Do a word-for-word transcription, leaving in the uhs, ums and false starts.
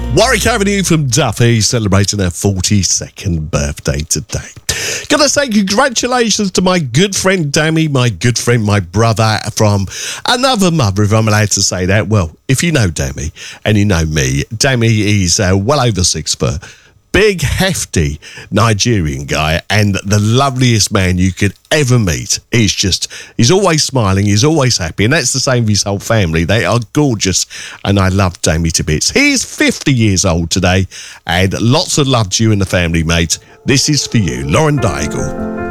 Warwick Avenue from Duffy celebrating her forty-second birthday today. Gotta say congratulations to my good friend Dammy, my good friend, my brother from another mother, if I'm allowed to say that. Well, if you know Dammy and you know me, Dammy is uh, well over six foot. Big, hefty Nigerian guy and the loveliest man you could ever meet. He's just, he's always smiling, he's always happy, and that's the same with his whole family. They are gorgeous, and I love Dammy to bits. He's fifty years old today, and lots of love to you and the family, mate. This is for you, Lauren Daigle.